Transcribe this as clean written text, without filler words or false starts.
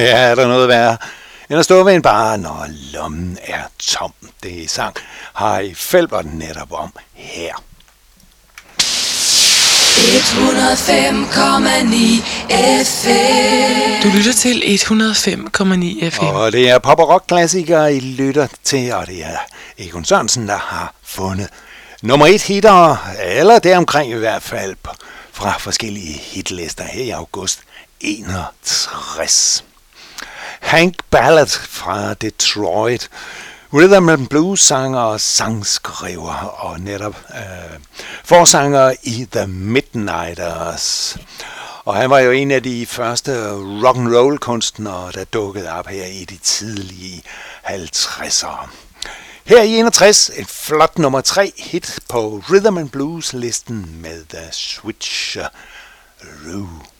Ja, er der noget værre end at stå ved en bar, når lommen er tom. Det sang Harry Felber netop om her. 105,9 FM. Du lytter til 105,9 FM. Og det er pop- og rock-klassikere, I lytter til, og det er Egon Sørensen, der har fundet nummer 1 hitter, eller deromkring i hvert fald, fra forskellige hitlister her i august 61. Hank Ballard fra Detroit, rhythm and blues sanger og sangskriver, og netop forsanger i The Midnighters. Og han var jo en af de første rock and roll kunstnere, der dukkede op her i de tidlige 50'ere. Her i 61 et flot nummer 3 hit på Rhythm and Blues listen med The Switcheroo.